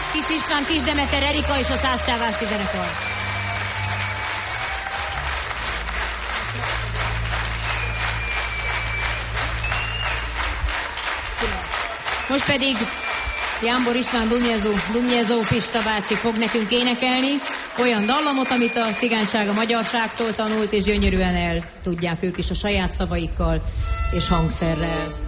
Kis István, Kis Demeter, Erika és a Százcsávási zenekar. Most pedig Jámbor István Dumjezó Pista bácsi fog nekünk énekelni olyan dallamot, amit a cigányság a magyarságtól tanult, és gyönyörűen el tudják ők is a saját szavaikkal és hangszerrel.